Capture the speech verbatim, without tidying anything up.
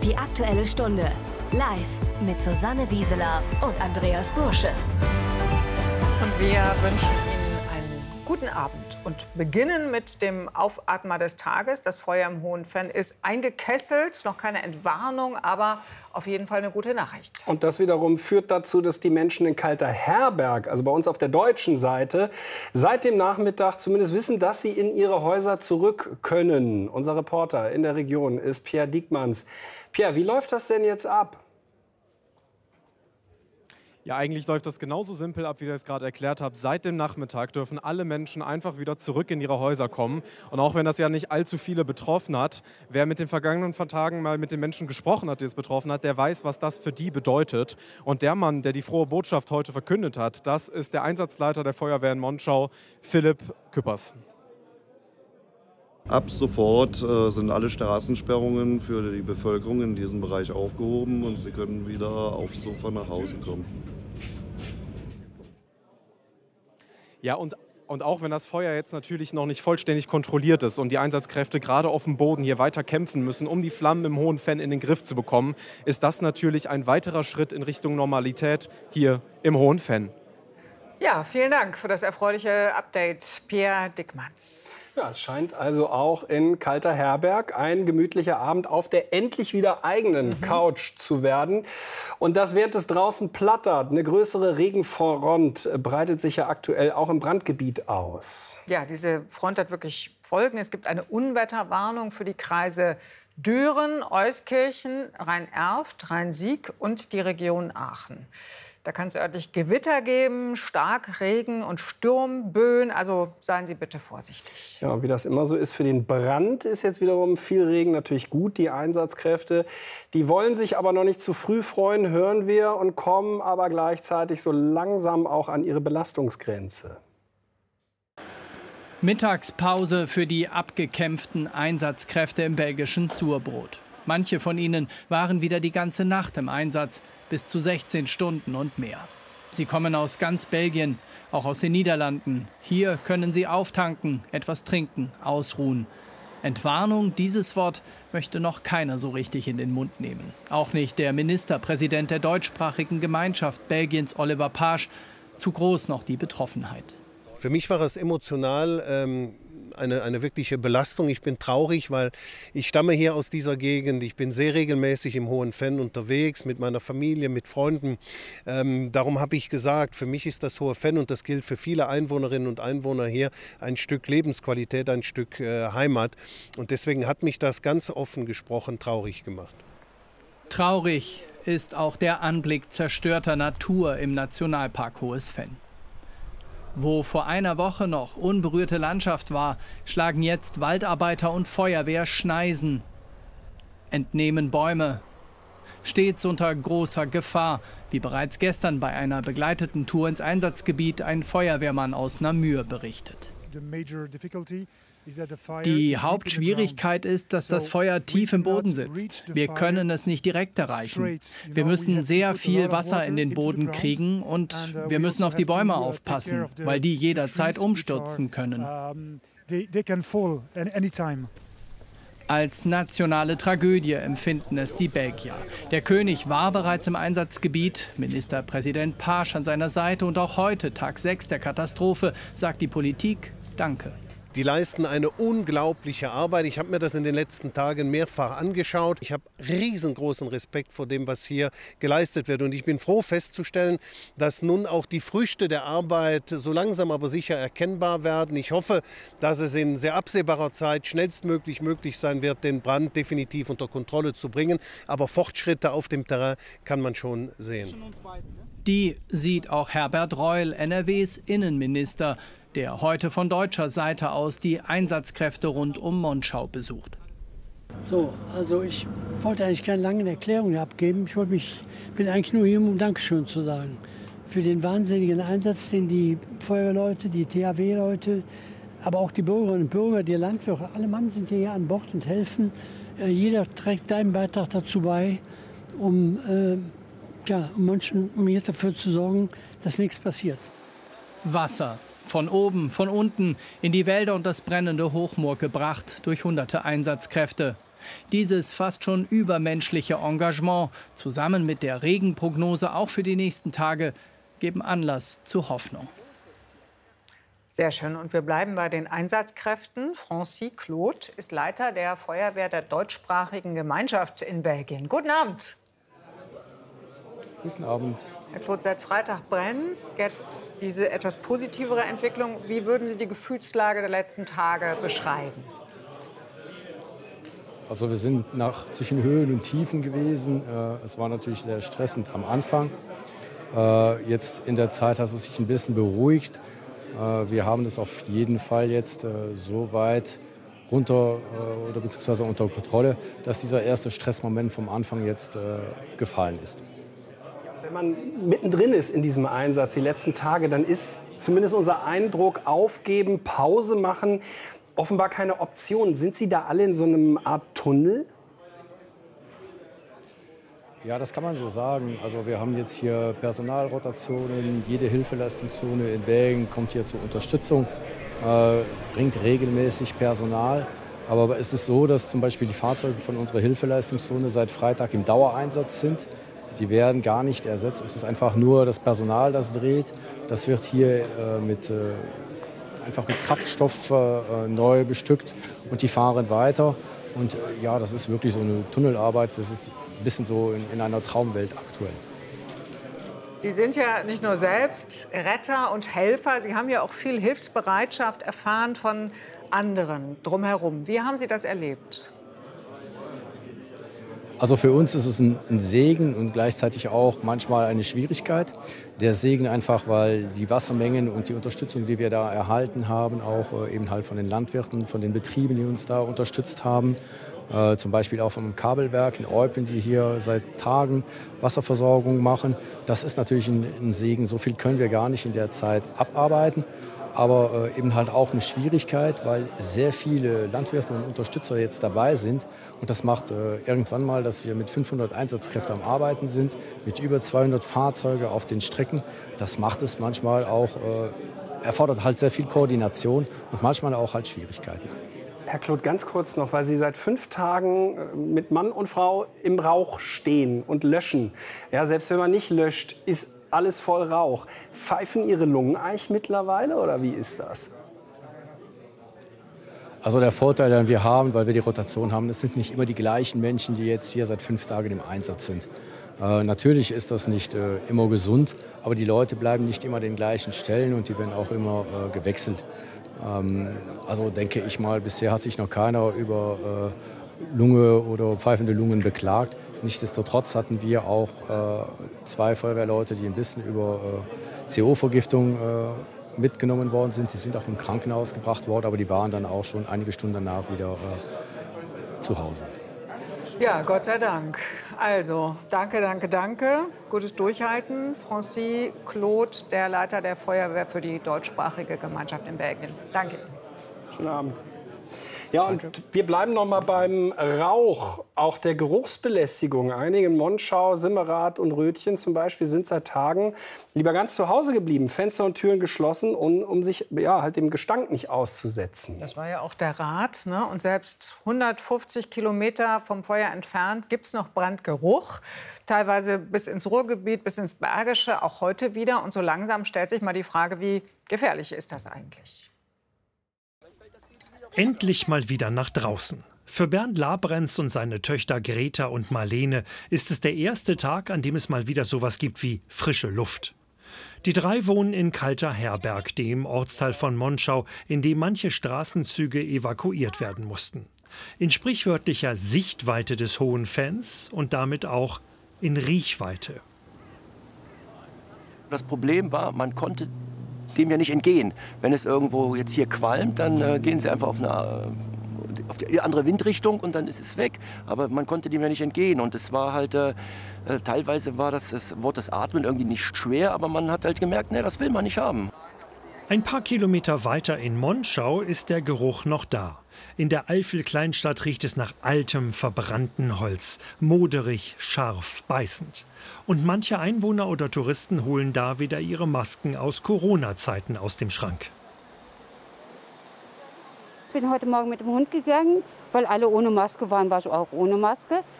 Die Aktuelle Stunde. Live mit Susanne Wieseler und Andreas Bursche. Und wir wünschen Ihnen einen guten Abend und beginnen mit dem Aufatmer des Tages. Das Feuer im Hohen Venn ist eingekesselt. Noch keine Entwarnung, aber auf jeden Fall eine gute Nachricht. Und das wiederum führt dazu, dass die Menschen in Kalter-Herberg, also bei uns auf der deutschen Seite, seit dem Nachmittag zumindest wissen, dass sie in ihre Häuser zurück können. Unser Reporter in der Region ist Pierre Diekmanns. Pierre, wie läuft das denn jetzt ab? Ja, eigentlich läuft das genauso simpel ab, wie ich es gerade erklärt habe. Seit dem Nachmittag dürfen alle Menschen einfach wieder zurück in ihre Häuser kommen. Und auch wenn das ja nicht allzu viele betroffen hat, wer mit den vergangenen Tagen mal mit den Menschen gesprochen hat, die es betroffen hat, der weiß, was das für die bedeutet. Und der Mann, der die frohe Botschaft heute verkündet hat, das ist der Einsatzleiter der Feuerwehr in Monschau, Philipp Küppers. Ab sofort äh, sind alle Straßensperrungen für die Bevölkerung in diesem Bereich aufgehoben und sie können wieder aufs Sofa nach Hause kommen. Ja, und, und auch wenn das Feuer jetzt natürlich noch nicht vollständig kontrolliert ist und die Einsatzkräfte gerade auf dem Boden hier weiter kämpfen müssen, um die Flammen im Hohen Venn in den Griff zu bekommen, ist das natürlich ein weiterer Schritt in Richtung Normalität hier im Hohen Venn. Ja, vielen Dank für das erfreuliche Update, Pierre Diekmanns. Ja, es scheint also auch in Kalter-Herberg ein gemütlicher Abend auf der endlich wieder eigenen mhm. Couch zu werden. Und das, während es draußen plattert, eine größere Regenfront breitet sich ja aktuell auch im Brandgebiet aus. Ja, diese Front hat wirklich Folgen. Es gibt eine Unwetterwarnung für die Kreise Düren, Euskirchen, Rhein-Erft, Rhein-Sieg und die Region Aachen. Da kann es örtlich Gewitter geben, Starkregen und Sturmböen. Also seien Sie bitte vorsichtig. Ja, wie das immer so ist, für den Brand ist jetzt wiederum viel Regen natürlich gut. Die Einsatzkräfte, die wollen sich aber noch nicht zu früh freuen, hören wir, und kommen aber gleichzeitig so langsam auch an ihre Belastungsgrenze. Mittagspause für die abgekämpften Einsatzkräfte im belgischen Surbrot. Manche von ihnen waren wieder die ganze Nacht im Einsatz, bis zu sechzehn Stunden und mehr. Sie kommen aus ganz Belgien, auch aus den Niederlanden. Hier können sie auftanken, etwas trinken, ausruhen. Entwarnung, dieses Wort möchte noch keiner so richtig in den Mund nehmen. Auch nicht der Ministerpräsident der deutschsprachigen Gemeinschaft Belgiens, Oliver Paasch. Zu groß noch die Betroffenheit. Für mich war es emotional ähm, eine, eine wirkliche Belastung. Ich bin traurig, weil ich stamme hier aus dieser Gegend. Ich bin sehr regelmäßig im Hohen Venn unterwegs mit meiner Familie, mit Freunden. Ähm, darum habe ich gesagt, für mich ist das Hohe Venn, und das gilt für viele Einwohnerinnen und Einwohner hier, ein Stück Lebensqualität, ein Stück äh, Heimat. Und deswegen hat mich das ganz offen gesprochen traurig gemacht. Traurig ist auch der Anblick zerstörter Natur im Nationalpark Hohes Venn. Wo vor einer Woche noch unberührte Landschaft war, schlagen jetzt Waldarbeiter und Feuerwehr Schneisen, entnehmen Bäume. Stets unter großer Gefahr, wie bereits gestern bei einer begleiteten Tour ins Einsatzgebiet ein Feuerwehrmann aus Namur berichtet. Die Hauptschwierigkeit ist, dass das Feuer tief im Boden sitzt. Wir können es nicht direkt erreichen. Wir müssen sehr viel Wasser in den Boden kriegen und wir müssen auf die Bäume aufpassen, weil die jederzeit umstürzen können. Als nationale Tragödie empfinden es die Belgier. Der König war bereits im Einsatzgebiet, Ministerpräsident Paasch an seiner Seite, und auch heute, Tag sechs der Katastrophe, sagt die Politik Danke. Die leisten eine unglaubliche Arbeit. Ich habe mir das in den letzten Tagen mehrfach angeschaut. Ich habe riesengroßen Respekt vor dem, was hier geleistet wird. Und ich bin froh festzustellen, dass nun auch die Früchte der Arbeit so langsam aber sicher erkennbar werden. Ich hoffe, dass es in sehr absehbarer Zeit schnellstmöglich möglich sein wird, den Brand definitiv unter Kontrolle zu bringen. Aber Fortschritte auf dem Terrain kann man schon sehen. Die sieht auch Herbert Reul, N R Ws Innenminister, der heute von deutscher Seite aus die Einsatzkräfte rund um Monschau besucht. So, also ich wollte eigentlich keine langen Erklärungen abgeben. Ich wollte mich, bin eigentlich nur hier, um Dankeschön zu sagen. Für den wahnsinnigen Einsatz, den die Feuerwehrleute, die T H W-Leute, aber auch die Bürgerinnen und Bürger, die Landwirte, alle Mann sind hier an Bord und helfen. Äh, jeder trägt seinen Beitrag dazu bei, um, äh, ja, um Menschen, um hier dafür zu sorgen, dass nichts passiert. Wasser. Von oben, von unten, in die Wälder und das brennende Hochmoor gebracht durch hunderte Einsatzkräfte. Dieses fast schon übermenschliche Engagement, zusammen mit der Regenprognose auch für die nächsten Tage, geben Anlass zu Hoffnung. Sehr schön. Und wir bleiben bei den Einsatzkräften. Francis Claude ist Leiter der Feuerwehr der deutschsprachigen Gemeinschaft in Belgien. Guten Abend. Guten Abend. Herr Claude, seit Freitag brennt's. Jetzt diese etwas positivere Entwicklung. Wie würden Sie die Gefühlslage der letzten Tage beschreiben? Also wir sind nach zwischen Höhen und Tiefen gewesen. Es war natürlich sehr stressend am Anfang. Jetzt in der Zeit hat es sich ein bisschen beruhigt. Wir haben das auf jeden Fall jetzt so weit runter oder beziehungsweise unter Kontrolle, dass dieser erste Stressmoment vom Anfang jetzt gefallen ist. Wenn man mittendrin ist in diesem Einsatz die letzten Tage, dann ist zumindest unser Eindruck, aufgeben, Pause machen, offenbar keine Option. Sind Sie da alle in so einem Art Tunnel? Ja, das kann man so sagen. Also wir haben jetzt hier Personalrotationen, jede Hilfeleistungszone in Belgien kommt hier zur Unterstützung, äh, bringt regelmäßig Personal. Aber es ist so, dass zum Beispiel die Fahrzeuge von unserer Hilfeleistungszone seit Freitag im Dauereinsatz sind. Die werden gar nicht ersetzt. Es ist einfach nur das Personal, das dreht. Das wird hier äh, mit, äh, einfach mit Kraftstoff äh, neu bestückt und die fahren weiter. Und äh, ja, das ist wirklich so eine Tunnelarbeit. Das ist ein bisschen so in, in einer Traumwelt aktuell. Sie sind ja nicht nur selbst Retter und Helfer, Sie haben ja auch viel Hilfsbereitschaft erfahren von anderen drumherum. Wie haben Sie das erlebt? Also für uns ist es ein, ein Segen und gleichzeitig auch manchmal eine Schwierigkeit. Der Segen einfach, weil die Wassermengen und die Unterstützung, die wir da erhalten haben, auch äh, eben halt von den Landwirten, von den Betrieben, die uns da unterstützt haben, äh, zum Beispiel auch vom Kabelwerk in Eupen, die hier seit Tagen Wasserversorgung machen. Das ist natürlich ein, ein Segen. So viel können wir gar nicht in der Zeit abarbeiten. Aber äh, eben halt auch eine Schwierigkeit, weil sehr viele Landwirte und Unterstützer jetzt dabei sind. Und das macht äh, irgendwann mal, dass wir mit fünfhundert Einsatzkräften am Arbeiten sind, mit über zweihundert Fahrzeuge auf den Strecken. Das macht es manchmal auch, äh, erfordert halt sehr viel Koordination und manchmal auch halt Schwierigkeiten. Herr Claude, ganz kurz noch, weil Sie seit fünf Tagen mit Mann und Frau im Rauch stehen und löschen. Ja, selbst wenn man nicht löscht, ist alles voll Rauch. Pfeifen Ihre Lungen eigentlich mittlerweile oder wie ist das? Also der Vorteil, den wir haben, weil wir die Rotation haben, es sind nicht immer die gleichen Menschen, die jetzt hier seit fünf Tagen im Einsatz sind. Äh, natürlich ist das nicht äh, immer gesund, aber die Leute bleiben nicht immer an den gleichen Stellen und die werden auch immer äh, gewechselt. Ähm, also denke ich mal, bisher hat sich noch keiner über äh, Lunge oder pfeifende Lungen beklagt. Nichtsdestotrotz hatten wir auch äh, zwei Feuerwehrleute, die ein bisschen über äh, C O-Vergiftung äh, mitgenommen worden sind. Die sind auch im Krankenhaus gebracht worden, aber die waren dann auch schon einige Stunden danach wieder äh, zu Hause. Ja, Gott sei Dank. Also, danke, danke, danke. Gutes Durchhalten. Francis Claude, der Leiter der Feuerwehr für die deutschsprachige Gemeinschaft in Belgien. Danke. Schönen Abend. Ja, und Danke. Wir bleiben noch mal beim Rauch, auch der Geruchsbelästigung. Einige in Monschau, Simmerath und Rötchen zum Beispiel sind seit Tagen lieber ganz zu Hause geblieben, Fenster und Türen geschlossen, um, um sich ja, halt dem Gestank nicht auszusetzen. Das war ja auch der Rat, ne? Und selbst hundertfünfzig Kilometer vom Feuer entfernt gibt es noch Brandgeruch, teilweise bis ins Ruhrgebiet, bis ins Bergische, auch heute wieder. Und so langsam stellt sich mal die Frage, wie gefährlich ist das eigentlich? Endlich mal wieder nach draußen. Für Bernd Labrenz und seine Töchter Greta und Marlene ist es der erste Tag, an dem es mal wieder sowas gibt wie frische Luft. Die drei wohnen in Kalter-Herberg, dem Ortsteil von Monschau, in dem manche Straßenzüge evakuiert werden mussten. In sprichwörtlicher Sichtweite des hohen Fans und damit auch in Riechweite. Das Problem war, man konnte dem ja nicht entgehen. Wenn es irgendwo jetzt hier qualmt, dann äh, gehen sie einfach auf eine, äh, auf die andere Windrichtung und dann ist es weg. Aber man konnte dem ja nicht entgehen. Und es war halt, äh, äh, teilweise war das, das Wort des Atmen irgendwie nicht schwer, aber man hat halt gemerkt, nee, das will man nicht haben. Ein paar Kilometer weiter in Monschau ist der Geruch noch da. In der Eifel-Kleinstadt riecht es nach altem, verbrannten Holz. Moderig, scharf, beißend. Und manche Einwohner oder Touristen holen da wieder ihre Masken aus Corona-Zeiten aus dem Schrank. bin heute Morgen mit dem Hund gegangen, weil alle ohne Maske waren, war ich auch ohne Maske.